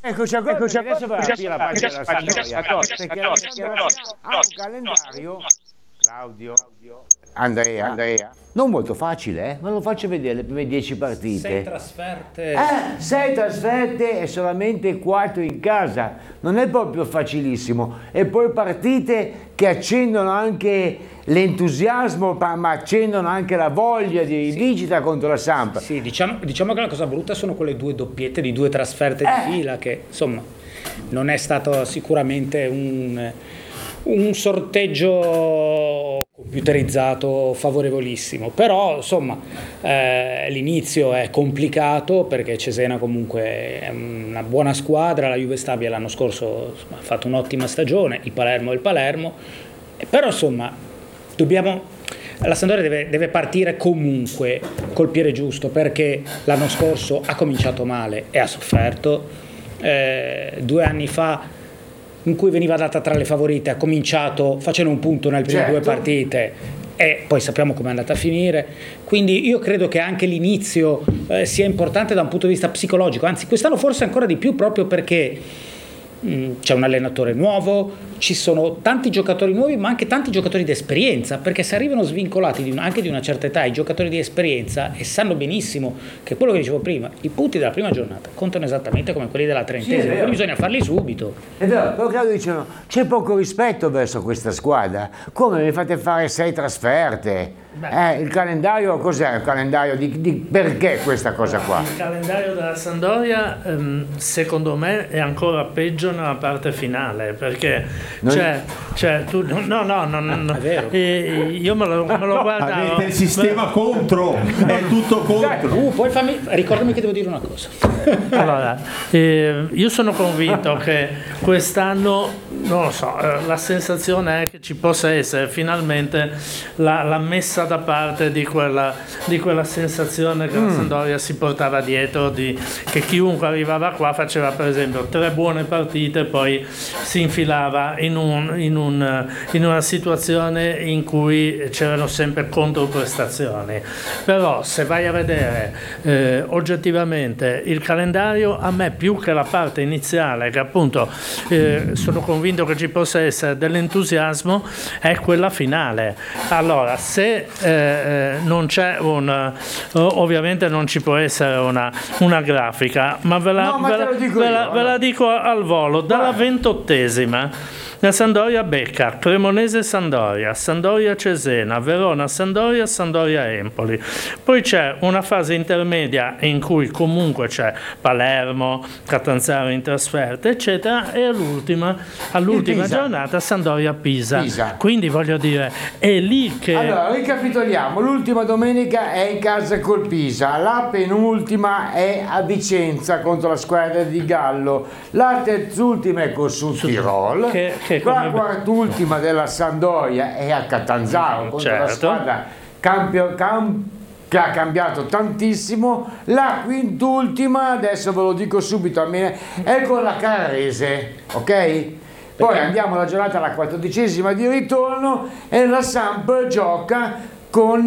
Eccoci qua, adesso va a la parte della Sampdoria, perché la Sampdoria ha un calendario, Claudio, Andrea, non molto facile, ma lo faccio vedere le prime 10 partite. 6 trasferte e solamente 4 in casa, non è proprio facilissimo. E poi partite che accendono anche l'entusiasmo, ma accendono anche la voglia di vincita contro la Samp. Sì, diciamo che la cosa brutta sono quelle 2 doppiette di 2 trasferte di fila, che insomma non è stato sicuramente un sorteggio computerizzato favorevolissimo, però insomma l'inizio è complicato perché Cesena comunque è una buona squadra, la Juve Stabia l'anno scorso ha fatto un'ottima stagione, il Palermo è il Palermo, però insomma la Sampdoria deve partire comunque col piede giusto, perché l'anno scorso ha cominciato male e ha sofferto. 2 anni fa, in cui veniva data tra le favorite, ha cominciato facendo un punto nelle prime 2 partite e poi sappiamo come è andata a finire. Quindi io credo che anche l'inizio sia importante da un punto di vista psicologico, anzi quest'anno forse ancora di più, proprio perché c'è un allenatore nuovo, ci sono tanti giocatori nuovi, ma anche tanti giocatori di esperienza, perché se arrivano svincolati anche di una certa età i giocatori di esperienza, e sanno benissimo che quello che dicevo prima, i punti della prima giornata contano esattamente come quelli della 30esima, quindi bisogna farli subito. È vero, però Claudio dicono c'è poco rispetto verso questa squadra, come mi fate fare 6 trasferte? Il calendario cos'è? Il calendario di perché questa cosa qua? Il calendario della Sampdoria secondo me è ancora peggio nella parte finale, perché tu è vero. Io me lo guardavo. Avete il sistema contro, è tutto contro. Poi ricordami che devo dire una cosa. Allora, io sono convinto che quest'anno, non lo so, la sensazione è che ci possa essere finalmente la messa da parte di quella sensazione che la Sampdoria si portava dietro, che chiunque arrivava qua faceva per esempio 3 buone partite e poi si infilava in una situazione in cui c'erano sempre controprestazioni. Però se vai a vedere oggettivamente il calendario, a me più che la parte iniziale, che appunto sono convinto che ci possa essere dell'entusiasmo, è quella finale. Allora, se non c'è ovviamente non ci può essere una grafica, ma ve la dico al volo. Dalla 28esima la Sampdoria becca Cremonese Sampdoria, Sampdoria Cesena, Verona Sampdoria, Sampdoria Empoli. Poi c'è una fase intermedia in cui comunque c'è Palermo, Catanzaro in trasferta, eccetera, e all'ultima giornata Sampdoria Pisa. Quindi voglio dire, è lì che... Allora, ricapitoliamo, l'ultima domenica è in casa col Pisa, la penultima è a Vicenza contro la squadra di Gallo, la terzultima è col Sud Tirol, la quartultima della Sampdoria è a Catanzaro contro la squadra che ha cambiato tantissimo, la quintultima, adesso ve lo dico subito, è con la Carrese, ok? Poi andiamo alla giornata alla 14esima di ritorno e la Samp gioca con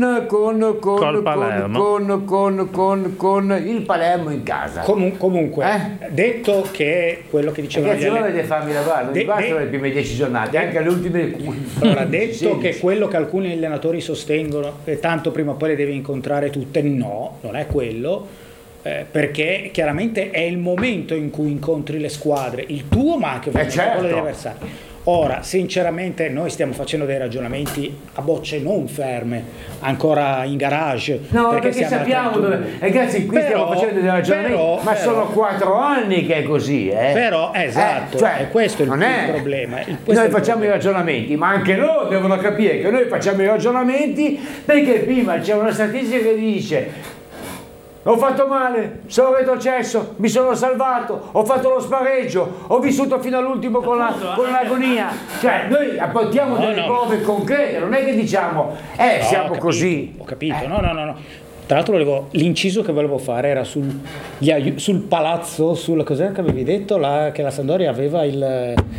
il Palermo in casa. Comunque, detto che quello che dicevano ragazzi, non dovete farmi lavorare, non mi bastano le prime 10 giornate, anche le ultime. Allora, detto che quello che alcuni allenatori sostengono, che tanto prima o poi le deve incontrare tutte, no, non è quello. Perché chiaramente è il momento in cui incontri le squadre, il tuo ma anche quello degli avversari. Ora, sinceramente, noi stiamo facendo dei ragionamenti a bocce non ferme, ancora in garage. No, perché sappiamo dove. Ragazzi, qui stiamo facendo dei ragionamenti, ma sono 4 anni che è così, Però, esatto, è questo il problema. Noi facciamo i ragionamenti, ma anche loro devono capire che noi facciamo i ragionamenti perché prima c'è una statistica che dice: ho fatto male, sono retrocesso, mi sono salvato, ho fatto lo spareggio, ho vissuto fino all'ultimo con l'agonia. Cioè, noi apportiamo delle prove concrete, non è che diciamo, siamo così. Ho capito, no. Tra l'altro l'inciso che volevo fare era sul palazzo, cos'era che avevi detto, che la Sampdoria aveva il